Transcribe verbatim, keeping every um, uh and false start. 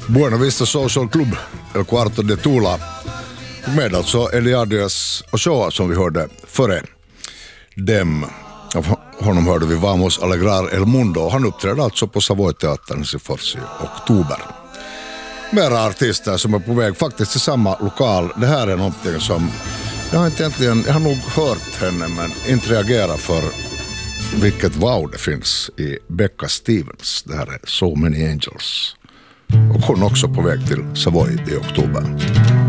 Buena Vista Social Club, El Cuarto de Tula, med alltså Eliadias Ochoa som vi hörde före dem. Av honom hörde vi Vamos Alegrar El Mundo, och han uppträdde alltså på Savoy-teatern i Sifors i oktober. Mera artister som är på väg faktiskt till samma lokal. Det här är någonting som jag har inte egentligen, jag har nog hört henne men inte reagerat för vilket wow det finns i Becca Stevens. Det här är So Many Angels. Och hon är också på väg till Savoy i oktober.